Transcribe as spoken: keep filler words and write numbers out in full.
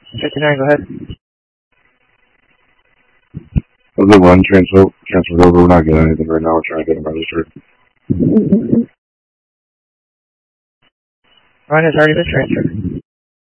fifty-nine, go ahead. How's it run transfer, transferred over? We're not getting anything right now. We're trying to get them registered. Run has already been transferred.